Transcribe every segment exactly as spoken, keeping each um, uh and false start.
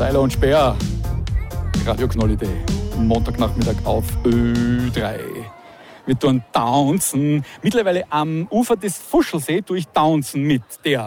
Seiler und Speer. Radio Knolli-Day. Montagnachmittag auf Ö drei. Wir tun Daunzen. Mittlerweile am Ufer des Fuschelsee tue ich Daunzen mit der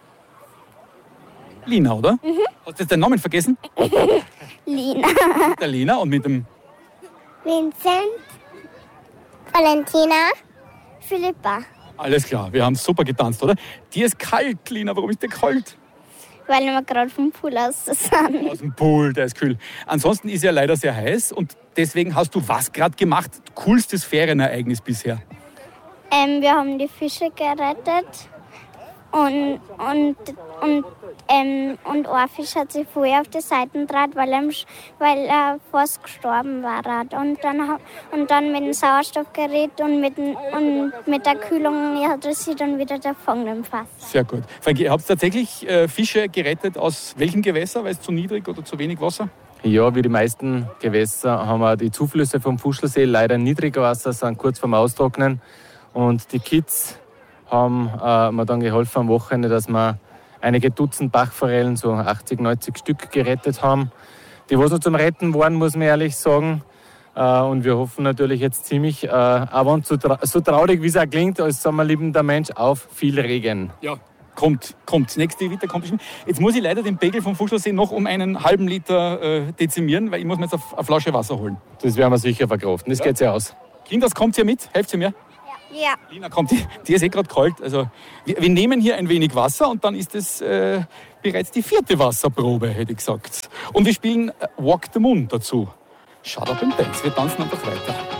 Lina, oder? Mhm. Hast du jetzt deinen Namen vergessen? Lina. Mit der Lina und mit dem Vincent, Valentina, Philippa. Alles klar, wir haben super getanzt, oder? Dir ist kalt, Lina. Warum ist dir kalt? Weil wir gerade vom Pool aus sind. Aus dem Pool, der ist kühl. Ansonsten ist ja leider sehr heiß und deswegen hast du was gerade gemacht? Coolstes Ferienereignis bisher? Ähm, wir haben die Fische gerettet und, und, und, ähm, und ein Fisch hat sich vorher auf die Seiten gedreht, weil er, weil er fast gestorben war. Und dann, und dann mit dem Sauerstoffgerät und mit, dem, und mit der Kühlung hat er sich dann wieder davon im Fass. Sehr gut. Frankie, ihr habt tatsächlich äh, Fische gerettet aus welchem Gewässer? Weil es zu niedrig oder zu wenig Wasser? Ja, wie die meisten Gewässer haben wir die Zuflüsse vom Fuschelsee leider Niedrigwasser, sind kurz vorm Austrocknen. Und die Kids haben äh, mir dann geholfen am Wochenende, dass wir einige Dutzend Bachforellen, so achtzig, neunzig Stück gerettet haben. Die, was noch zum Retten waren, muss man ehrlich sagen. Äh, und wir hoffen natürlich jetzt ziemlich, äh, auch wenn es so, tra- so traurig wie es auch klingt, als sagen wir lieben der Mensch, auf viel Regen. Ja, kommt, kommt. Nächste Winter kommt bestimmt. Jetzt muss ich leider den Pegel vom Fuschelsee noch um einen halben Liter äh, dezimieren, weil ich muss mir jetzt eine, eine Flasche Wasser holen. Das werden wir sicher verkraften, das ja. geht ja aus. Kinders, kommt ihr mit? Helft ihr mir? Ja. Lina kommt, die, die ist eh gerade kalt. Also, wir, wir nehmen hier ein wenig Wasser und dann ist es äh, bereits die vierte Wasserprobe, hätte ich gesagt. Und wir spielen äh, Walk the Moon dazu. Shut up and dance, wir tanzen einfach weiter.